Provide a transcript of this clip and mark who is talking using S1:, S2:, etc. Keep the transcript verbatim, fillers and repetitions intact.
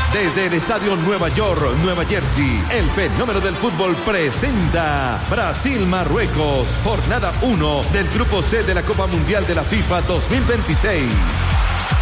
S1: Desde el Estadio Nueva York, Nueva Jersey, el fenómeno del fútbol presenta Brasil-Marruecos, jornada uno del Grupo C de la Copa Mundial de la FIFA dos mil veintiséis.